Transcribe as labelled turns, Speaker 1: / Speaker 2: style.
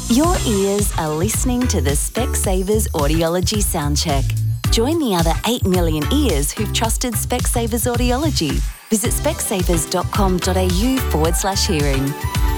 Speaker 1: Your ears are listening to the Specsavers Audiology Soundcheck. Join the other 8 million ears who've trusted Specsavers Audiology. Visit specsavers.com.au/hearing.